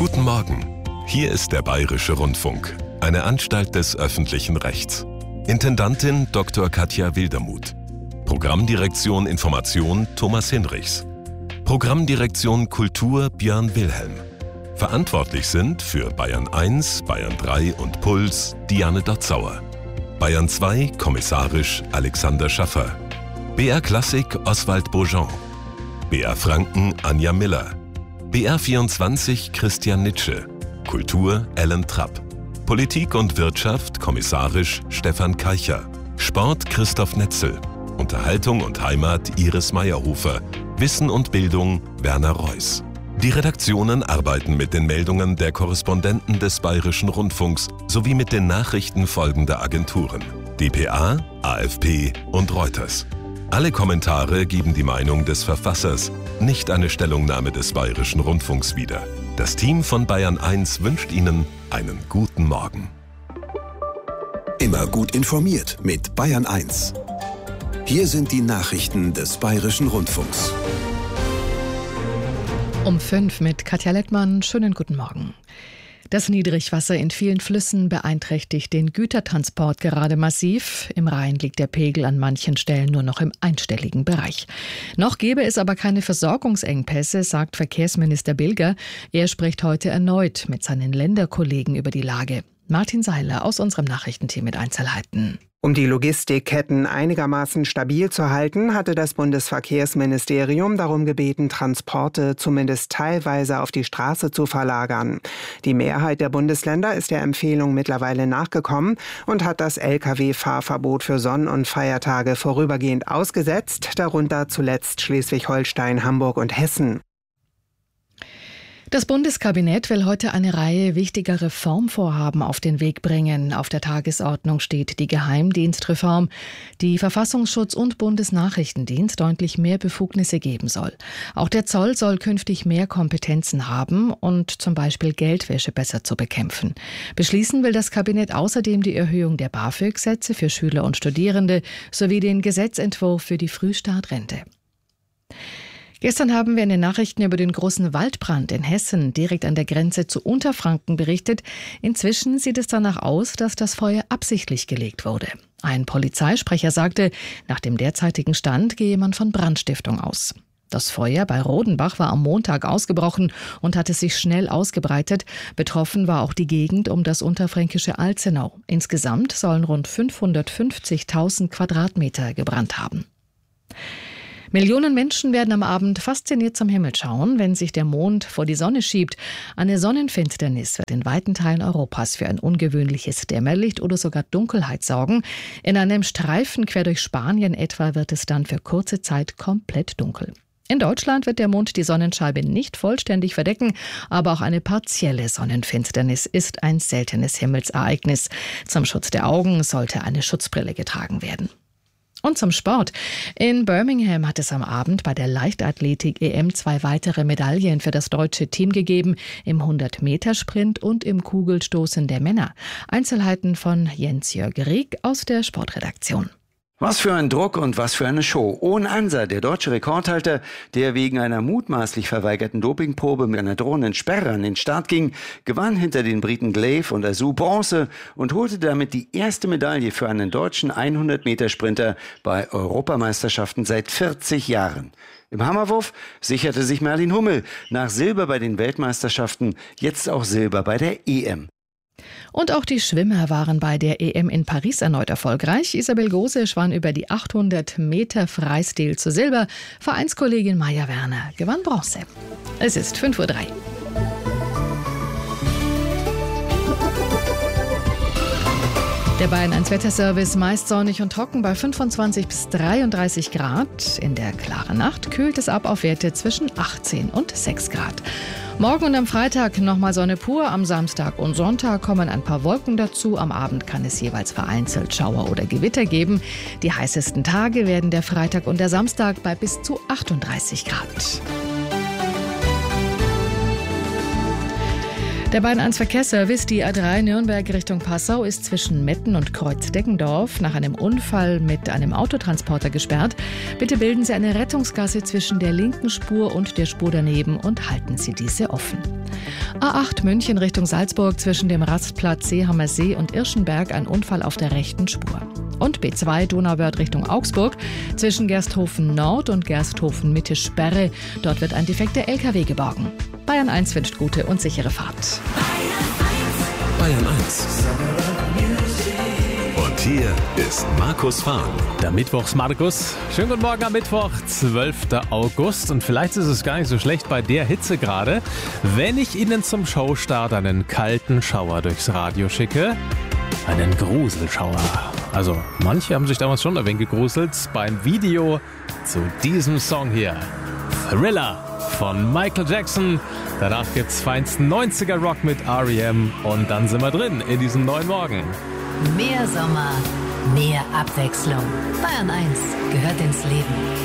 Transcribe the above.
Guten Morgen. Hier ist der Bayerische Rundfunk, eine Anstalt des öffentlichen Rechts. Intendantin Dr. Katja Wildermuth. Programmdirektion Information Thomas Hinrichs. Programmdirektion Kultur Björn Wilhelm. Verantwortlich sind für Bayern 1, Bayern 3 und Puls Diane Dotzauer. Bayern 2 kommissarisch Alexander Schaffer. BR Klassik Oswald Beaujean. BR Franken Anja Miller. BR 24 Christian Nitsche. Kultur Ellen Trapp. Politik und Wirtschaft kommissarisch Stefan Keicher. Sport Christoph Netzel. Unterhaltung und Heimat Iris Meyerhofer. Wissen und Bildung Werner Reuss. Die Redaktionen arbeiten mit den Meldungen der Korrespondenten des Bayerischen Rundfunks sowie mit den Nachrichten folgender Agenturen: dpa, AFP und Reuters. Alle Kommentare geben die Meinung des Verfassers, nicht eine Stellungnahme des Bayerischen Rundfunks wieder. Das Team von Bayern 1 wünscht Ihnen einen guten Morgen. Immer gut informiert mit Bayern 1. Hier sind die Nachrichten des Bayerischen Rundfunks. Um 5 mit Katja Lettmann. Schönen guten Morgen. Das Niedrigwasser in vielen Flüssen beeinträchtigt den Gütertransport gerade massiv. Im Rhein liegt der Pegel an manchen Stellen nur noch im einstelligen Bereich. Noch gäbe es aber keine Versorgungsengpässe, sagt Verkehrsminister Bilger. Er spricht heute erneut mit seinen Länderkollegen über die Lage. Martin Seiler aus unserem Nachrichtenteam mit Einzelheiten. Um die Logistikketten einigermaßen stabil zu halten, hatte das Bundesverkehrsministerium darum gebeten, Transporte zumindest teilweise auf die Straße zu verlagern. Die Mehrheit der Bundesländer ist der Empfehlung mittlerweile nachgekommen und hat das Lkw-Fahrverbot für Sonn- und Feiertage vorübergehend ausgesetzt, darunter zuletzt Schleswig-Holstein, Hamburg und Hessen. Das Bundeskabinett will heute eine Reihe wichtiger Reformvorhaben auf den Weg bringen. Auf der Tagesordnung steht die Geheimdienstreform, die Verfassungsschutz und Bundesnachrichtendienst deutlich mehr Befugnisse geben soll. Auch der Zoll soll künftig mehr Kompetenzen haben und zum Beispiel Geldwäsche besser zu bekämpfen. Beschließen will das Kabinett außerdem die Erhöhung der BAföG-Sätze für Schüler und Studierende sowie den Gesetzentwurf für die Frühstartrente. Gestern haben wir in den Nachrichten über den großen Waldbrand in Hessen direkt an der Grenze zu Unterfranken berichtet. Inzwischen sieht es danach aus, dass das Feuer absichtlich gelegt wurde. Ein Polizeisprecher sagte, nach dem derzeitigen Stand gehe man von Brandstiftung aus. Das Feuer bei Rodenbach war am Montag ausgebrochen und hatte sich schnell ausgebreitet. Betroffen war auch die Gegend um das unterfränkische Alzenau. Insgesamt sollen rund 550.000 Quadratmeter gebrannt haben. Millionen Menschen werden am Abend fasziniert zum Himmel schauen, wenn sich der Mond vor die Sonne schiebt. Eine Sonnenfinsternis wird in weiten Teilen Europas für ein ungewöhnliches Dämmerlicht oder sogar Dunkelheit sorgen. In einem Streifen quer durch Spanien etwa wird es dann für kurze Zeit komplett dunkel. In Deutschland wird der Mond die Sonnenscheibe nicht vollständig verdecken, aber auch eine partielle Sonnenfinsternis ist ein seltenes Himmelsereignis. Zum Schutz der Augen sollte eine Schutzbrille getragen werden. Und zum Sport. In Birmingham hat es am Abend bei der Leichtathletik-EM 2 weitere Medaillen für das deutsche Team gegeben, im 100-Meter-Sprint und im Kugelstoßen der Männer. Einzelheiten von Jens-Jörg Rieck aus der Sportredaktion. Was für ein Druck und was für eine Show. Owen Anser, der deutsche Rekordhalter, der wegen einer mutmaßlich verweigerten Dopingprobe mit einer drohenden Sperre an den Start ging, gewann hinter den Briten Glaive und Azu Bronze und holte damit die erste Medaille für einen deutschen 100-Meter-Sprinter bei Europameisterschaften seit 40 Jahren. Im Hammerwurf sicherte sich Merlin Hummel nach Silber bei den Weltmeisterschaften jetzt auch Silber bei der EM. Und auch die Schwimmer waren bei der EM in Paris erneut erfolgreich. Isabel Gose schwamm über die 800 Meter Freistil zu Silber. Vereinskollegin Maja Werner gewann Bronze. Es ist 5:03 Uhr. Der Bayern 1 Wetterservice, meist sonnig und trocken bei 25 bis 33 Grad. In der klaren Nacht kühlt es ab auf Werte zwischen 18 und 6 Grad. Morgen und am Freitag nochmal Sonne pur. Am Samstag und Sonntag kommen ein paar Wolken dazu. Am Abend kann es jeweils vereinzelt Schauer oder Gewitter geben. Die heißesten Tage werden der Freitag und der Samstag bei bis zu 38 Grad. Der Bayern 1 Verkehrsservice, die A3 Nürnberg Richtung Passau, ist zwischen Metten und Kreuz-Deggendorf nach einem Unfall mit einem Autotransporter gesperrt. Bitte bilden Sie eine Rettungsgasse zwischen der linken Spur und der Spur daneben und halten Sie diese offen. A8 München Richtung Salzburg zwischen dem Rastplatz Seehamer See und Irschenberg ein Unfall auf der rechten Spur. Und B2 Donauwörth Richtung Augsburg zwischen Gersthofen Nord und Gersthofen Mitte Sperre. Dort wird ein defekter LKW geborgen. Bayern 1 wünscht gute und sichere Fahrt. Bayern 1. Und hier ist Markus Fahren. Der Mittwochs-Markus. Schönen guten Morgen am Mittwoch, 12. August. Und vielleicht ist es gar nicht so schlecht bei der Hitze gerade, wenn ich Ihnen zum Showstart einen kalten Schauer durchs Radio schicke. Einen Gruselschauer. Also manche haben sich damals schon ein wenig gegruselt beim Video zu diesem Song hier. Thriller von Michael Jackson. Danach gibt's feinsten 90er Rock mit R.E.M. und dann sind wir drin in diesem neuen Morgen. Mehr Sommer, mehr Abwechslung. Bayern 1 gehört ins Leben.